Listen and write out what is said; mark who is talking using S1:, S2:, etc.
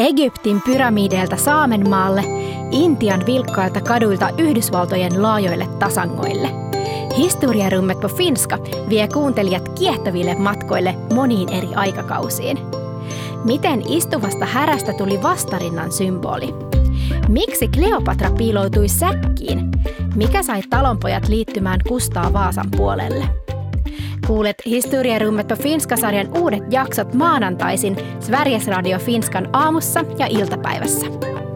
S1: Egyptin pyramideilta Saamenmaalle, Intian vilkkailta kaduilta Yhdysvaltojen laajoille tasangoille. Historiarummet på finska vie kuuntelijat kiehtoville matkoille moniin eri aikakausiin. Miten istuvasta härästä tuli vastarinnan symboli? Miksi Kleopatra piiloutui säkkiin? Mikä sai talonpojat liittymään Kustaa Vaasan puolelle? Kuulet Historiarummet på finska-sarjan uudet jaksot maanantaisin Sveriges Radio Finskan aamussa ja iltapäivässä.